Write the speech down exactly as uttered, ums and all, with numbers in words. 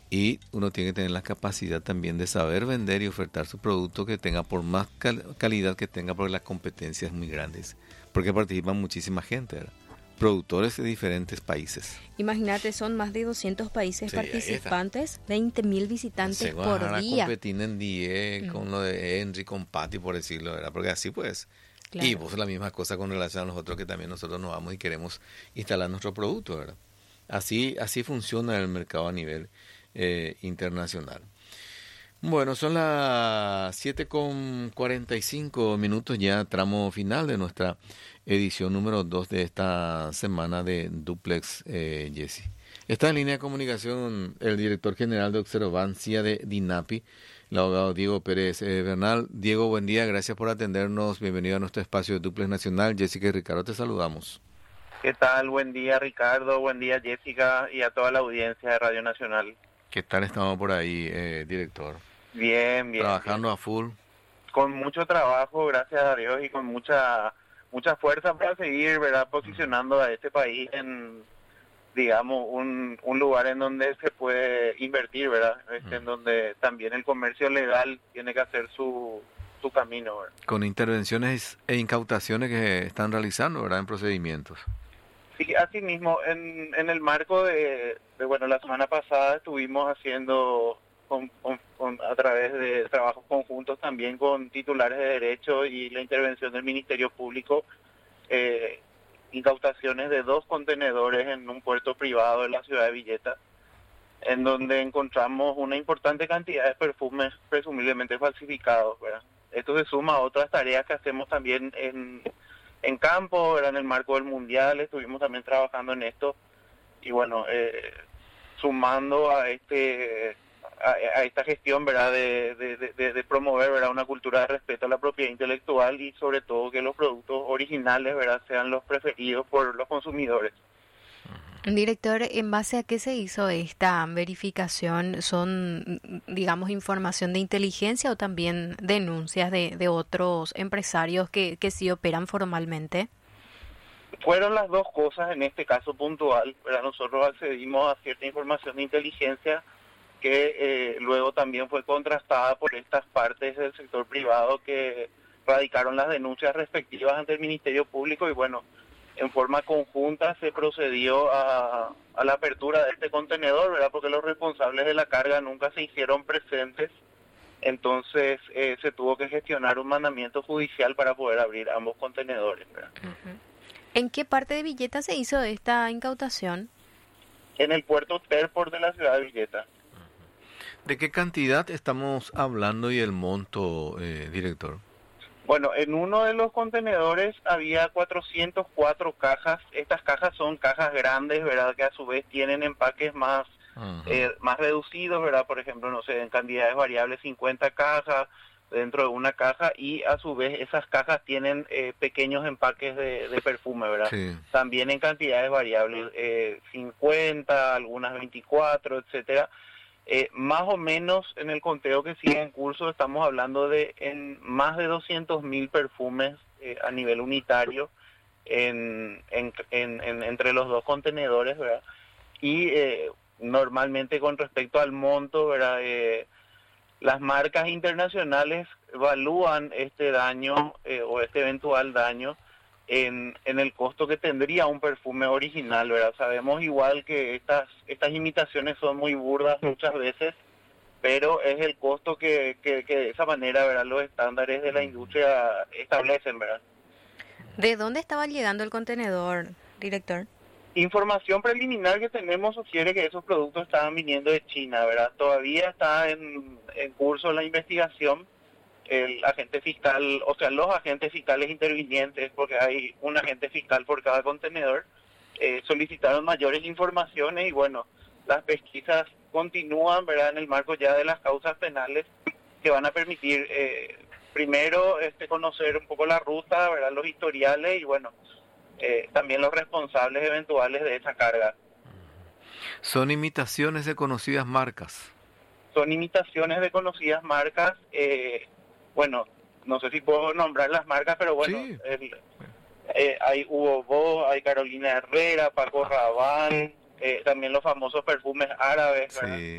Y uno tiene que tener la capacidad también de saber vender y ofertar su producto que tenga por más cal- calidad que tenga, porque la competencia es muy grande. Porque participa muchísima gente, ¿verdad? Productores de diferentes países. Imagínate, son más de doscientos países Sí, ahí está. participantes, veinte mil visitantes por día. Competir en die Mm. con lo de Henry, con Patty, por decirlo, ¿verdad? Porque así pues. Claro. Y vos la misma cosa con relación a nosotros, que también nosotros nos vamos y queremos instalar nuestro producto, ¿verdad? Así, así funciona el mercado a nivel eh, internacional. Bueno, son las siete con cuarenta y cinco minutos, ya tramo final de nuestra edición número dos de esta semana de Duplex, eh, Jesse. Está en línea de comunicación el director general de Observancia de DINAPI, el abogado Diego Pérez eh, Bernal. Diego, buen día, gracias por atendernos, bienvenido a nuestro espacio de Duplex Nacional. Jessica y Ricardo, te saludamos. ¿Qué tal? Buen día, Ricardo, buen día, Jessica, y a toda la audiencia de Radio Nacional. ¿Qué tal estamos por ahí, eh, director? Bien, bien. Trabajando bien. a full. Con mucho trabajo, gracias a Dios, y con mucha mucha fuerza para seguir, ¿verdad?, posicionando a este país en, digamos, un, un lugar en donde se puede invertir, ¿verdad? Este, en donde también el comercio legal tiene que hacer su, su camino, ¿verdad? Con intervenciones e incautaciones que están realizando, ¿verdad?, en procedimientos. Sí, así mismo, en, en el marco de, de, bueno, la semana pasada estuvimos haciendo, con, con, con, a través de trabajos conjuntos también con titulares de derecho y la intervención del Ministerio Público, eh, incautaciones de dos contenedores en un puerto privado de la ciudad de Villeta, en donde encontramos una importante cantidad de perfumes presumiblemente falsificados, ¿verdad? Esto se suma a otras tareas que hacemos también en... en campo, era en el marco del mundial, estuvimos también trabajando en esto y bueno, eh, sumando a este a, a esta gestión, verdad, de, de, de, de promover, verdad, una cultura de respeto a la propiedad intelectual y sobre todo que los productos originales, verdad, sean los preferidos por los consumidores. Director, ¿en base a qué se hizo esta verificación? ¿Son, digamos, información de inteligencia o también denuncias de, de otros empresarios que, que sí operan formalmente? Fueron las dos cosas en este caso puntual, ¿verdad? Nosotros accedimos a cierta información de inteligencia que eh, luego también fue contrastada por estas partes del sector privado que radicaron las denuncias respectivas ante el Ministerio Público y bueno, en forma conjunta se procedió a, a la apertura de este contenedor, ¿verdad? Porque los responsables de la carga nunca se hicieron presentes, entonces eh, se tuvo que gestionar un mandamiento judicial para poder abrir ambos contenedores, ¿verdad? Uh-huh. ¿En qué parte de Villeta se hizo esta incautación? En el puerto Terport de la ciudad de Villeta. ¿De qué cantidad estamos hablando y el monto, eh, director? Bueno, en uno de los contenedores había cuatrocientas cuatro cajas. Estas cajas son cajas grandes, ¿verdad? Que a su vez tienen empaques más uh-huh. eh, más reducidos, ¿verdad? Por ejemplo, no sé, en cantidades variables, cincuenta cajas dentro de una caja y a su vez esas cajas tienen eh, pequeños empaques de, de perfume, ¿verdad? Sí. También en cantidades variables, eh, cincuenta, algunas veinticuatro, etcétera. Eh, más o menos en el conteo que sigue en curso estamos hablando de en más de doscientos mil perfumes eh, a nivel unitario en, en, en, en, entre los dos contenedores, ¿verdad? Y eh, normalmente con respecto al monto, ¿verdad? Eh, las marcas internacionales evalúan este daño eh, o este eventual daño En, en el costo que tendría un perfume original, ¿verdad? Sabemos igual que estas estas imitaciones son muy burdas muchas veces, pero es el costo que, que, que de esa manera, ¿verdad?, los estándares de la industria establecen, ¿verdad? ¿De dónde estaba llegando el contenedor, director? Información preliminar que tenemos sugiere que esos productos estaban viniendo de China, ¿verdad? Todavía está en, en curso la investigación. El agente fiscal, o sea, los agentes fiscales intervinientes, porque hay un agente fiscal por cada contenedor, eh, solicitaron mayores informaciones y bueno, las pesquisas continúan, ¿verdad?, en el marco ya de las causas penales que van a permitir eh, primero este conocer un poco la ruta, ¿verdad?, los historiales y bueno, eh, también los responsables eventuales de esa carga. ¿Son imitaciones de conocidas marcas? Son imitaciones de conocidas marcas, eh, bueno, no sé si puedo nombrar las marcas, pero bueno, sí. el, eh, hay Hugo Boss, hay Carolina Herrera, Paco Rabanne, eh, también los famosos perfumes árabes, ¿verdad? Sí.